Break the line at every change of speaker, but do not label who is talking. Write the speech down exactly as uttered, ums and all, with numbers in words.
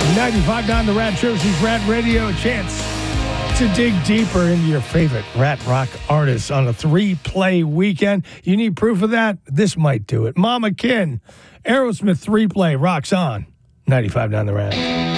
ninety-five down the Rat Jersey's Rat Radio. A chance to dig deeper into your favorite Rat Rock artists on a three-play weekend. You need proof of that? This might do it. Mama Kin, Aerosmith three-play, rocks on. ninety-five down the Rat.